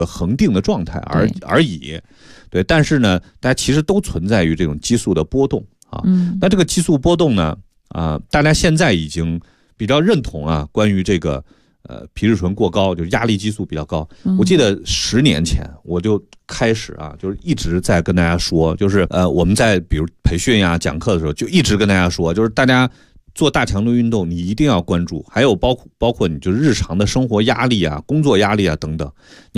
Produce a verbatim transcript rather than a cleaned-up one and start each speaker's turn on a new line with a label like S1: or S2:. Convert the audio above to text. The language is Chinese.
S1: 恒定的状态而而已。对，但是呢，大家其实都存在于这种激素的波动啊。嗯，那这个激素波动呢，啊、呃，大家现在已经比较认同啊，关于这个呃皮质醇过高，就是压力激素比较高。嗯、我记得十年前我就开始啊，就是一直在跟大家说，就是呃我们在比如培训呀、讲课的时候，就一直跟大家说，就是大家做大强度运动，你一定要关注，还有包括包括你就是日常的生活压力啊、工作压力啊等等。